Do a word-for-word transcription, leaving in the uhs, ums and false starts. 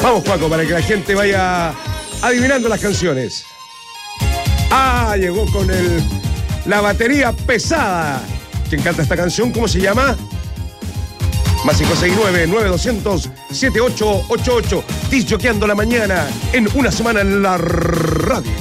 Vamos, Paco, para que la gente vaya adivinando las canciones. Ah, llegó con el, la batería pesada. ¿Quién canta esta canción? ¿Cómo se llama? Más cinco seis nueve, nueve dos cero cero, siete ocho ocho ocho. Disjoqueando la mañana en Una Semana en la Radio.